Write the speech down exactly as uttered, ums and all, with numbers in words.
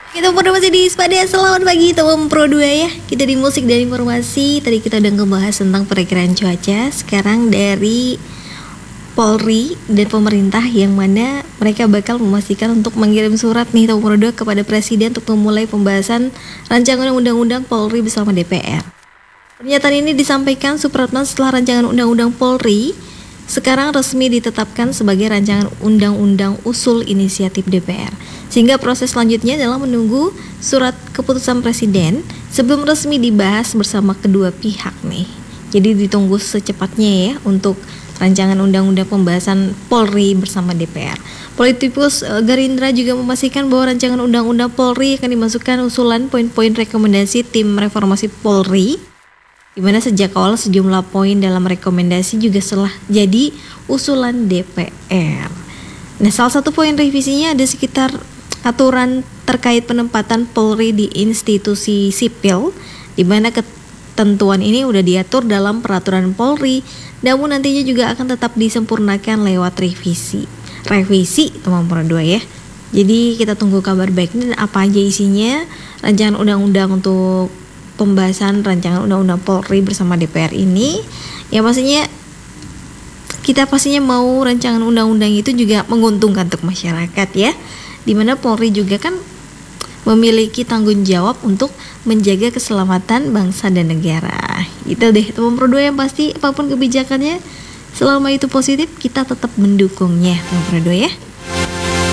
Kita pada masih di Spada. Selamat pagi teman Pro dua ya. Kita di musik dan informasi. Tadi kita udah ngebahas tentang perakiraan cuaca. Sekarang dari Polri dan pemerintah, yang mana mereka bakal memastikan untuk mengirim surat nih teman Pro dua kepada Presiden untuk memulai pembahasan rancangan undang-undang Polri bersama D P R. Pernyataan ini disampaikan Supratman setelah rancangan undang-undang Polri sekarang resmi ditetapkan sebagai rancangan undang-undang usul inisiatif D P R. Sehingga proses selanjutnya adalah menunggu surat keputusan Presiden sebelum resmi dibahas bersama kedua pihak nih. Jadi ditunggu secepatnya ya untuk rancangan undang-undang pembahasan Polri bersama D P R. Politikus Gerindra juga memastikan bahwa rancangan undang-undang Polri akan dimasukkan usulan poin-poin rekomendasi tim reformasi Polri, di mana sejak awal sejumlah poin dalam rekomendasi juga telah jadi usulan D P R. Nah, salah satu poin revisinya ada sekitar aturan terkait penempatan Polri di institusi sipil, di mana ketentuan ini udah diatur dalam peraturan Polri, namun nantinya juga akan tetap disempurnakan lewat revisi. Revisi teman-teman dua ya. Jadi kita tunggu kabar baiknya dan apa aja isinya rancangan undang-undang untuk pembahasan rancangan undang-undang Polri bersama D P R ini. Ya pastinya kita pastinya mau rancangan undang-undang itu juga menguntungkan untuk masyarakat ya, dimana Polri juga kan memiliki tanggung jawab untuk menjaga keselamatan bangsa dan negara. Itu deh teman Pro dua, yang pasti apapun kebijakannya selama itu positif kita tetap mendukungnya teman Pro dua ya.